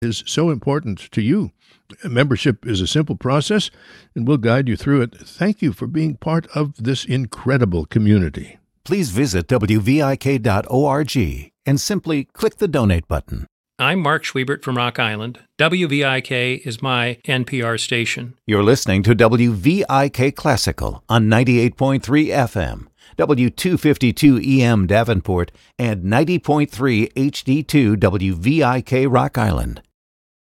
is so important to you. Membership is a simple process, and we'll guide you through it. Thank you for being part of this incredible community. Please visit WVIK.org and simply click the donate button. I'm Mark Schwiebert from Rock Island. WVIK is my NPR station. You're listening to WVIK Classical on 98.3 FM, W252 EM Davenport, and 90.3 HD2 WVIK Rock Island.